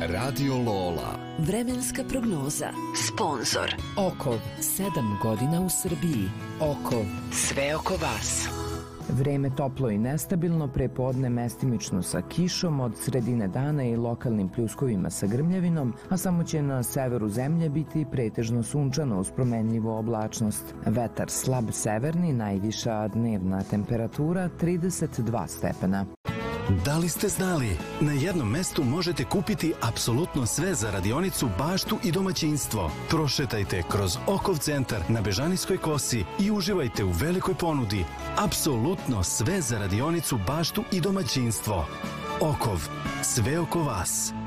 Radio Lola. Vremenska prognoza. Sponzor Okov, 7 godina u Srbiji. Okov, sve oko vas. Vreme toplo i nestabilno, prepodne mestimično sa kišom, od sredine dana i lokalnim pljuskovima sa grmljavinom, a samo će na severu zemlje biti pretežno sunčano uz promenljivu oblačnost. Vetar slab severni, najviša dnevna temperatura 32 stepena. Da li ste znali? Na jednom mestu možete kupiti apsolutno sve za radionicu, baštu i domaćinstvo. Prošetajte kroz Okov centar na Bežanijskoj kosi i uživajte u velikoj ponudi. Apsolutno sve za radionicu, baštu i domaćinstvo. Okov, sve oko vas.